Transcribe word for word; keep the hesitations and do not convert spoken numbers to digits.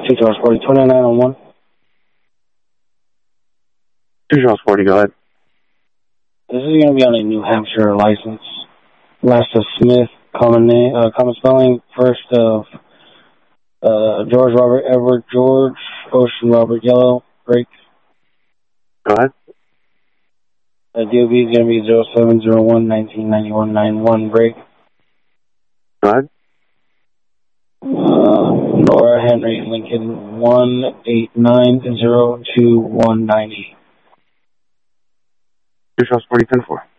Two Charles forty, twenty-nine on one. Two Charles forty, go ahead. This is going to be on a New Hampshire license. Last of Smith, common name, uh, common spelling. First of uh, George Robert Edward George Ocean Robert Yellow break. Go ahead. Uh, D O B is going to be zero seven zero one nineteen ninety-one ninety-one break. Go ahead. Uh, Nora Henry Lincoln one eight nine zero two one ninety. Two Charles forty, ten four.